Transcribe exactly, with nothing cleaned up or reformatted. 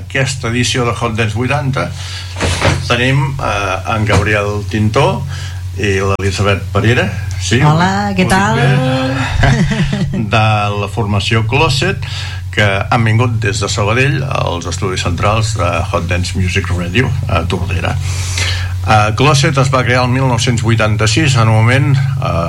aquesta edició de Hot Dance vuitanta tenim eh, en Gabriel Tintó i l'Elisabet Parera. Sí, hola, què tal? De la formació Closet, que han vingut des de Sabadell als estudis centrals de Hot Dance Music Radio a Tordera. Uh, Closet es va crear el mil nou-cents vuitanta-sis en un moment uh,